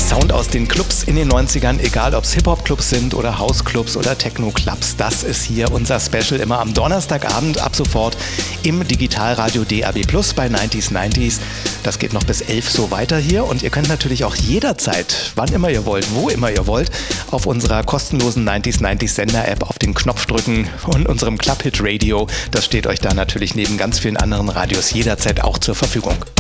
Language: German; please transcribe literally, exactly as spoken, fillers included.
Sound aus den Clubs in den neunzigern, egal ob es Hip-Hop-Clubs sind oder House-Clubs oder Techno-Clubs. Das ist hier unser Special immer am Donnerstagabend ab sofort im Digitalradio D A B Plus bei neunzig neunzig. Das geht noch bis elf so weiter hier und ihr könnt natürlich auch jederzeit, wann immer ihr wollt, wo immer ihr wollt, auf unserer kostenlosen neunzig neunzig Sender-App auf den Knopf drücken und unserem Club-Hit Radio. Das steht euch da natürlich neben ganz vielen anderen Radios jederzeit auch zur Verfügung.